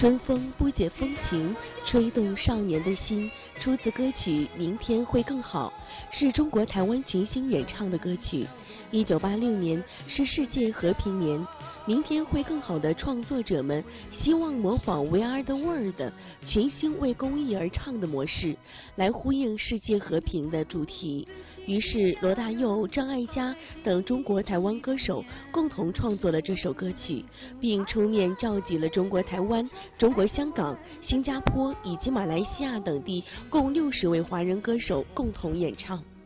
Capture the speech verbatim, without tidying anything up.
春风不解风情，吹动少年的心。出自歌曲《明天会更好》，是中国台湾群星演唱的歌曲。一九八六年是世界和平年，《明天会更好》的创作者们希望模仿《We Are the World》群星为公益而唱的模式，来呼应世界和平的主题。于是罗大佑、张艾嘉等中国台湾歌手共同创作了这首歌曲，并出面召集了中国台湾、中国香港、新加坡以及马来西亚等地共六十位华人歌手共同演唱。